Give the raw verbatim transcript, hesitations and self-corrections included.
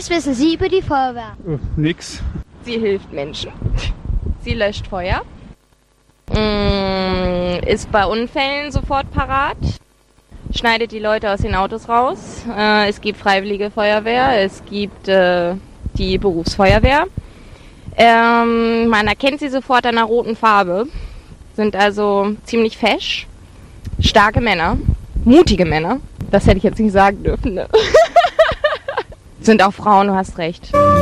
Was wissen Sie über die Feuerwehr? Uh, nix. Sie hilft Menschen. Sie löscht Feuer. Mm, ist bei Unfällen sofort parat. Schneidet die Leute aus den Autos raus. Äh, es gibt Freiwillige Feuerwehr. Es gibt äh, die Berufsfeuerwehr. Ähm, man erkennt sie sofort an der roten Farbe. Sind also ziemlich fesch. Starke Männer. Mutige Männer. Das hätte ich jetzt nicht sagen dürfen, ne? Sind auch Frauen, du hast recht.